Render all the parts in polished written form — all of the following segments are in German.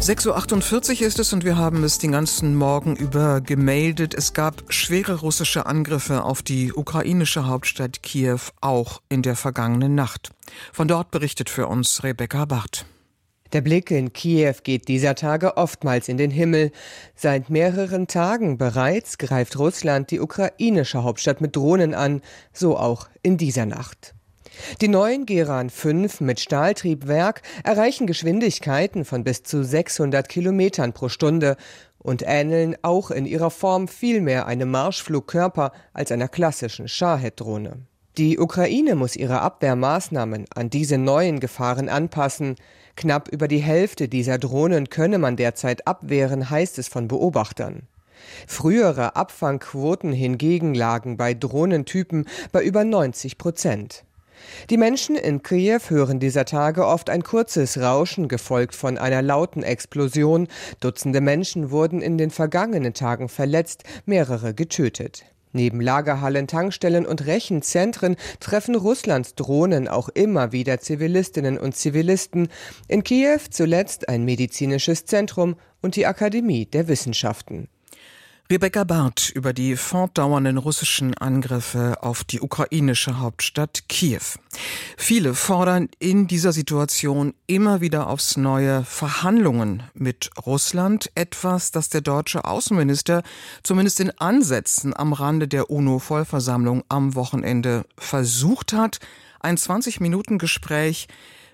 6:48 Uhr ist es und wir haben es den ganzen Morgen über gemeldet. Es gab schwere russische Angriffe auf die ukrainische Hauptstadt Kiew, auch in der vergangenen Nacht. Von dort berichtet für uns Rebecca Barth. Der Blick in Kiew geht dieser Tage oftmals in den Himmel. Seit mehreren Tagen bereits greift Russland die ukrainische Hauptstadt mit Drohnen an, so auch in dieser Nacht. Die neuen Geran 5 mit Stahltriebwerk erreichen Geschwindigkeiten von bis zu 600 Kilometern pro Stunde und ähneln auch in ihrer Form viel mehr einem Marschflugkörper als einer klassischen Shahed-Drohne. Die Ukraine muss ihre Abwehrmaßnahmen an diese neuen Gefahren anpassen. Knapp über die Hälfte dieser Drohnen könne man derzeit abwehren, heißt es von Beobachtern. Frühere Abfangquoten hingegen lagen bei Drohnentypen bei über 90%. Die Menschen in Kiew hören dieser Tage oft ein kurzes Rauschen, gefolgt von einer lauten Explosion. Dutzende Menschen wurden in den vergangenen Tagen verletzt, mehrere getötet. Neben Lagerhallen, Tankstellen und Rechenzentren treffen Russlands Drohnen auch immer wieder Zivilistinnen und Zivilisten. In Kiew zuletzt ein medizinisches Zentrum und die Akademie der Wissenschaften. Rebecca Barth über die fortdauernden russischen Angriffe auf die ukrainische Hauptstadt Kiew. Viele fordern in dieser Situation immer wieder aufs Neue Verhandlungen mit Russland. Etwas, das der deutsche Außenminister zumindest in Ansätzen am Rande der UNO-Vollversammlung am Wochenende versucht hat. Ein 20-Minuten-Gespräch.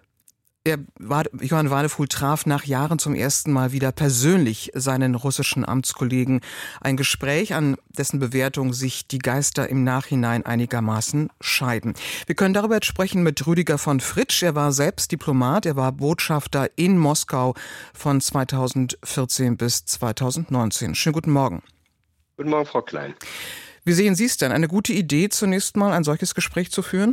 Johann Wadefuhl traf nach Jahren zum ersten Mal wieder persönlich seinen russischen Amtskollegen. Ein Gespräch, an dessen Bewertung sich die Geister im Nachhinein einigermaßen scheiden. Wir können darüber jetzt sprechen mit Rüdiger von Fritsch. Er war selbst Diplomat, er war Botschafter in Moskau von 2014 bis 2019. Schönen guten Morgen. Guten Morgen, Frau Klein. Wie sehen Sie es denn? Eine gute Idee, zunächst mal ein solches Gespräch zu führen?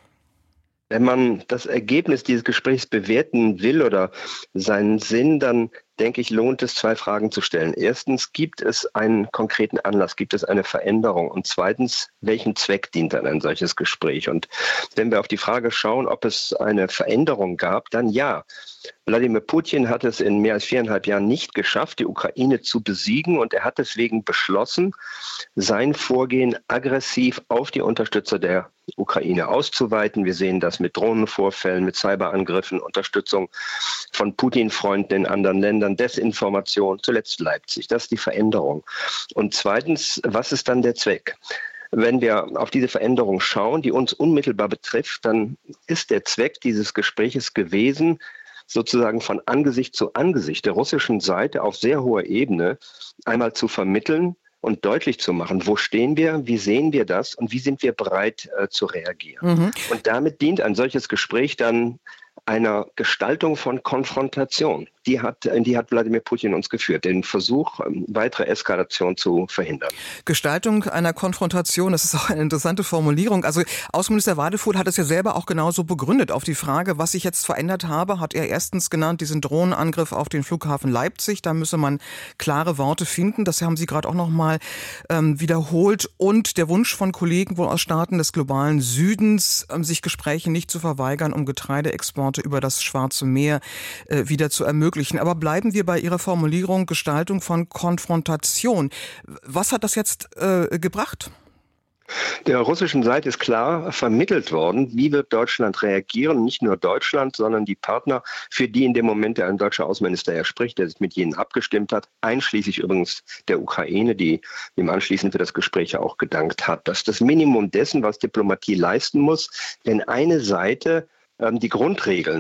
Wenn man das Ergebnis dieses Gesprächs bewerten will oder seinen Sinn, dann denke ich, lohnt es, 2 Fragen zu stellen. Erstens, gibt es einen konkreten Anlass, gibt es eine Veränderung? Und zweitens, welchem Zweck dient dann ein solches Gespräch? Und wenn wir auf die Frage schauen, ob es eine Veränderung gab, dann ja. Wladimir Putin hat es in mehr als 4,5 Jahren nicht geschafft, die Ukraine zu besiegen. Und er hat deswegen beschlossen, sein Vorgehen aggressiv auf die Unterstützer der Ukraine auszuweiten. Wir sehen das mit Drohnenvorfällen, mit Cyberangriffen, Unterstützung von Putin-Freunden in anderen Ländern, Desinformation, zuletzt Leipzig. Das ist die Veränderung. Und zweitens, was ist dann der Zweck? Wenn wir auf diese Veränderung schauen, die uns unmittelbar betrifft, dann ist der Zweck dieses Gespräches gewesen, sozusagen von Angesicht zu Angesicht der russischen Seite auf sehr hoher Ebene einmal zu vermitteln und deutlich zu machen, wo stehen wir, wie sehen wir das und wie sind wir bereit zu reagieren. Und damit dient ein solches Gespräch dann einer Gestaltung von Konfrontation. Die hat Wladimir Putin uns geführt, den Versuch, weitere Eskalation zu verhindern. Gestaltung einer Konfrontation, das ist auch eine interessante Formulierung. Also Außenminister Wadefuhl hat es ja selber auch genauso begründet. Auf die Frage, was sich jetzt verändert habe, hat er erstens genannt, diesen Drohnenangriff auf den Flughafen Leipzig. Da müsse man klare Worte finden. Das haben Sie gerade auch nochmal wiederholt. Und der Wunsch von Kollegen wohl aus Staaten des globalen Südens, sich Gespräche nicht zu verweigern, um Getreideexporte über das Schwarze Meer wieder zu ermöglichen. Aber bleiben wir bei Ihrer Formulierung Gestaltung von Konfrontation. Was hat das jetzt gebracht? Der russischen Seite ist klar vermittelt worden, wie wird Deutschland reagieren. Nicht nur Deutschland, sondern die Partner, für die in dem Moment ein deutscher Außenminister ja spricht, der sich mit jenen abgestimmt hat, einschließlich übrigens der Ukraine, die ihm anschließend für das Gespräch ja auch gedankt hat. Das ist das Minimum dessen, was Diplomatie leisten muss, wenn eine Seite die Grundregeln